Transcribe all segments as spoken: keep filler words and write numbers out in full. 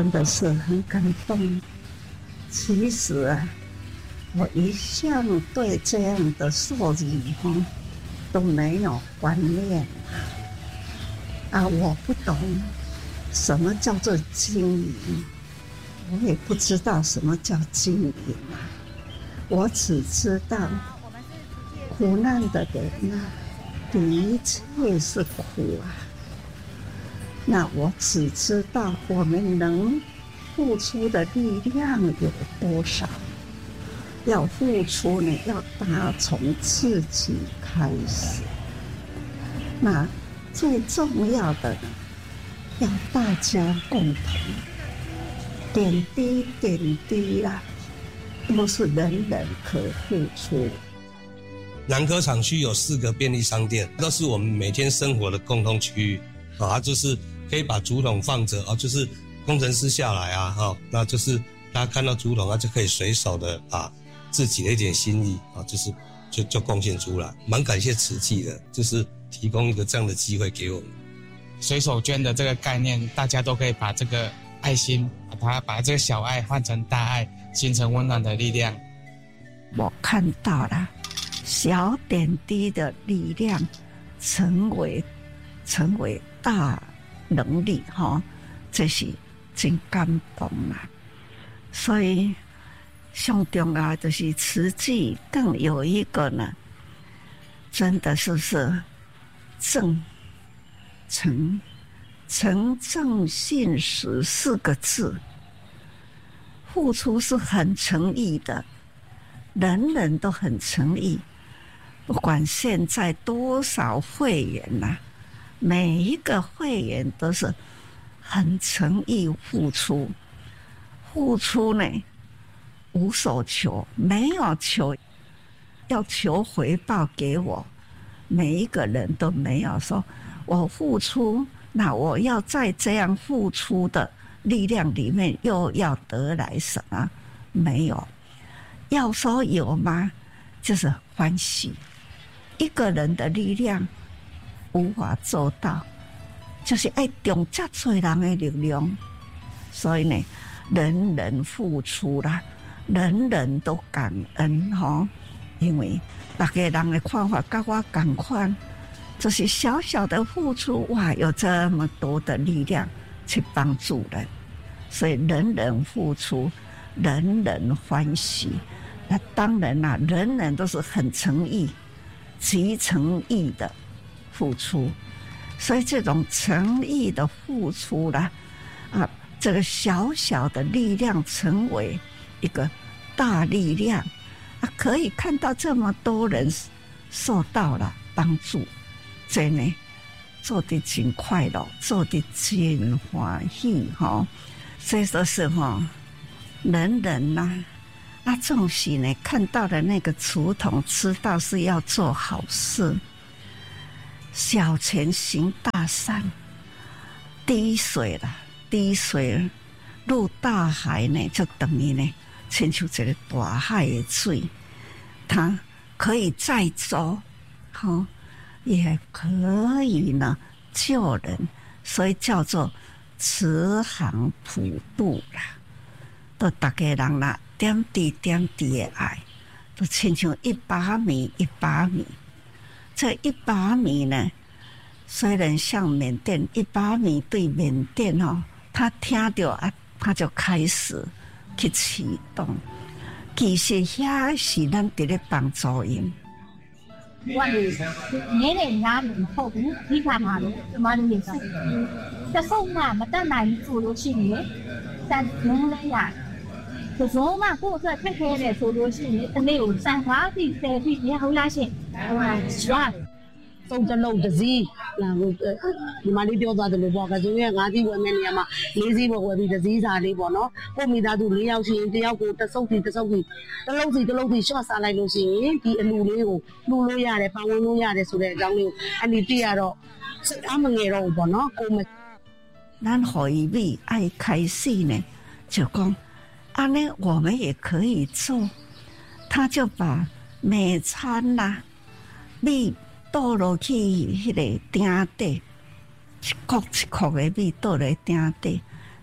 真的是很感动。其实啊，我一向对这样的受礼哈都没有观念啊，我不懂什么叫做经营，我也不知道什么叫经营啊，我只知道苦难的人啊，一切是苦啊。那我只知道我们能付出的力量有多少，要付出呢，要打从自己开始。那最重要的呢，要大家共同，点滴点滴啊，都是人人可付出。 南科厂区有四个便利商店，都是我们每天生活的共同区域啊，就是可以把竹筒放着啊，就是工程师下来啊，哈，那就是大家看到竹筒啊，就可以随手的把自己的一点心意啊，就是就就贡献出来，蛮感谢慈济的，就是提供一个这样的机会给我们。 随手捐的这个概念，大家都可以把这个爱心，把它把这个小爱换成大爱，形成温暖的力量。 我看到了小点滴的力量，成为成为大能力哈，这是真感动啊！所以上重要就是慈济更有一个呢，真的是是正诚诚正信实四个字，付出是很诚意的，人人都很诚意，不管现在多少会员呐、啊，每一个会员都是很诚意付出，付出呢无所求，没有求要求回报给我，每一个人都没有说我付出，那我要在这样付出的力量里面又要得来什么？没有。要说有吗？就是欢喜。一个人的力量无法做到，就是要用这么多人的力量。所以呢，人人付出啦，人人都感恩吼，因为大家人的看法跟我同款，就是小小的付出，哇，有这么多的力量去帮助人，所以人人付出，人人欢喜。那当然啦、啊，人人都是很诚意、极诚意的付出，所以这种诚意的付出啦，啊，这个小小的力量成为一个大力量，啊，可以看到这么多人受到了帮助，真的做得真快乐，做得真欢喜哈。所以说是哈，人人呐、啊。那重喜呢？看到的那个竹筒，知道是要做好事，小钱行大善，滴水啦，滴水入大海呢，就等于呢，亲像这个大海的水，它可以载舟，好，也可以呢救人，所以叫做慈航普渡啦，都大家人啦。点滴点滴的爱，都亲像一把米一把米。这一把米呢，虽然像缅甸一把米对缅甸哦，他听到啊，他就开始去启动。其实遐是咱伫咧帮助因。 我哋年年拿门后，你看嘛，嘛的也是，这送啊，嘛当然做了去年，但能了呀。就说嘛，过这开开的说都是没有三花的在地也好那些，哇，爽。 送着路的是，那我呃，你妈你丢在这里包，可是我俺弟外面的嘛，你是我外面的是啥的包喏？我们大都你要钱，你要过得收地得收地，得路地得路地，说啥来都是，地路里个路路呀的，房屋路呀的，说的讲了，俺你地啊咯，是俺们个路包喏，我们， 咱何以为爱开始呢？就讲。啊，那我们也可以做，他就把每餐呐、啊，米倒落去迄个鼎底，一块一块的米倒落鼎底，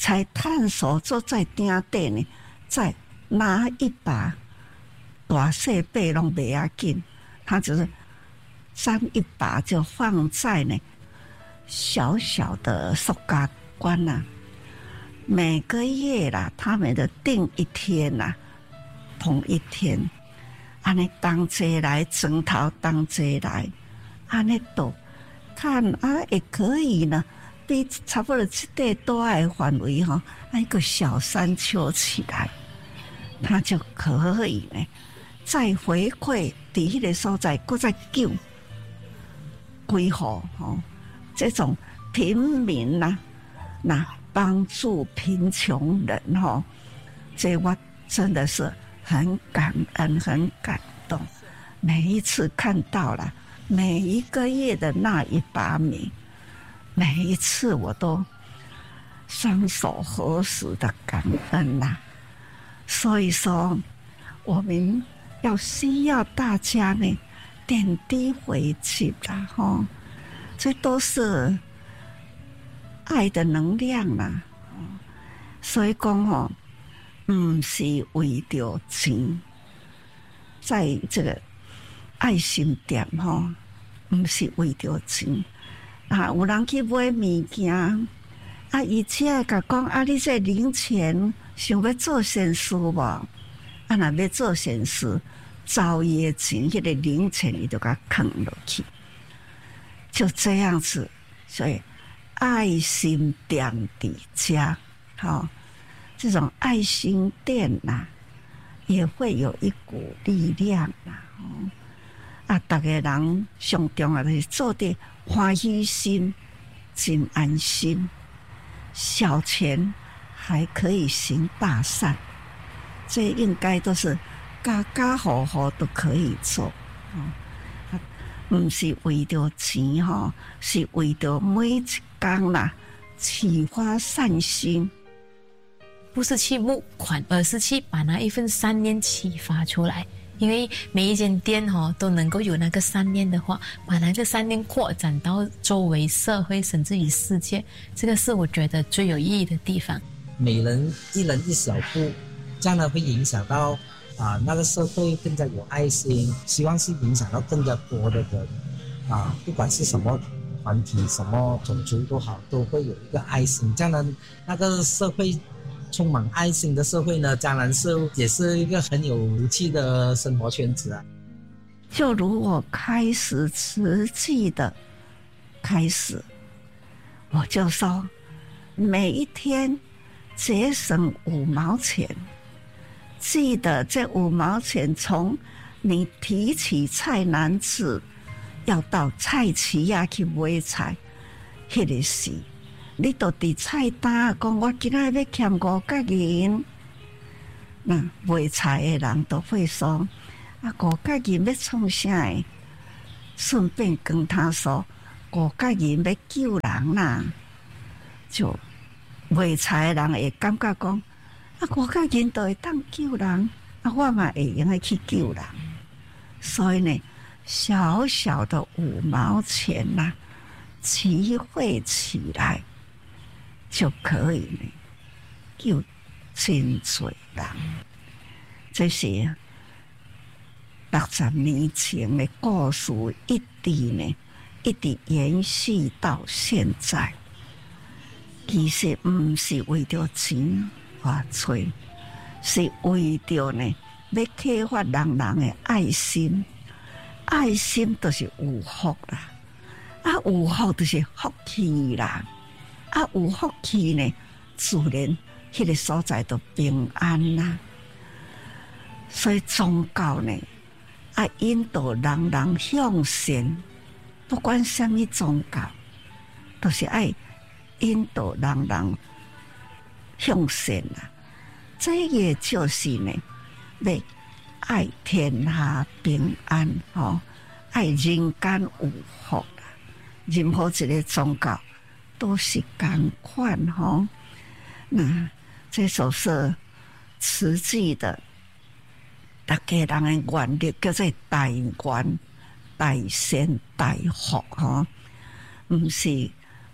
才探索坐在顶顶呢，再拿一把大细背拢不要紧，他只是沾一把就放在呢小小的塑胶罐啊。每个月啦，他们的定一天啦，同一天，安尼当节来，枕头当节来，安尼都看啊，也可以呢。比差不多这块多爱范围哈，那个小山丘起来，它就可以呢，再回馈伫迄个所在，搁再救规划吼，这种平民呐、啊，那帮助贫穷人哈，这我真的是很感恩，很感动。每一次看到了每一个月的那一把米。每一次我都双手合十的感恩呐、啊，所以说我们要需要大家呢点滴回去啦吼，这都是爱的能量啦、啊。所以讲吼，不是为着钱，在这个爱心店吼，不是为着钱。啊，有人去买物件，啊，伊只会甲讲啊，你这零钱想要做善事无？啊，若要做善事，招业钱，迄个零钱伊就甲藏落去，就这样子。所以爱心店伫家，好、哦，这种爱心店呐、啊，也会有一股力量呐、啊。哦，啊，逐个人上重要就是做点。欢喜心，真安心。小钱还可以行大善，这应该都是家家户户都可以做。哦，不是为着钱哈，是为着每一天啦，启发善心。 不是去募款，而是去把那一份善念启发出来。因为每一间店哦都能够有那个善念的话，把那个善念扩展到周围社会，甚至于世界，这个是我觉得最有意义的地方。 每人一人一小步，这样呢会影响到啊、呃、那个社会更加有爱心，希望是影响到更加多的人啊、呃，不管是什么团体、什么种族都好，都会有一个爱心，这样呢那个社会。充满爱心的社会呢，当然是也是一个很有福气的生活圈子啊。 就如我开始实际的开始，我就说每一天节省五毛钱，记得这五毛钱从你提起菜篮子要到菜市仔去买菜，迄个时。你都伫菜单讲，我今仔要欠五角银，那卖菜的人都会说：啊，五角银要创啥的？顺便跟他说，五角银要救人啦。就卖菜的人会感觉讲：啊，五角银都会当救人，啊，我嘛会用去救人。所以呢，小小的五毛钱呐、啊，集会起来。就可以呢，救真多人。这是六十年前的故事，一直呢，一直延续到现在。其实不是为着钱花吹，是为着呢，要启发人人的爱心。爱心就是有福啦，啊，有福就是福气啦。啊，有福气呢，自然迄个所在都平安啦、啊。所以宗教呢，啊引导人人向善，不管什么宗教，都是爱引导人人向善啦、啊。这也就是呢，要爱天下平安吼、哦，爱人间有福啦。任何一个宗教。都是同款吼，那这就是实际的，大家人的愿力叫做大愿、大善、大福吼，唔是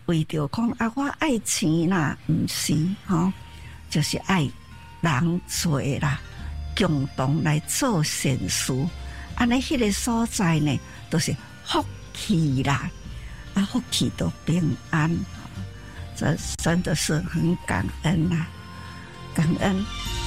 为着讲啊，我爱钱啦，毋是吼，就是爱人做啦，共同来做善事。安尼迄个所在呢，都、就是福气啦，啊，福气都平安，这真的是很感恩呐、啊，感恩。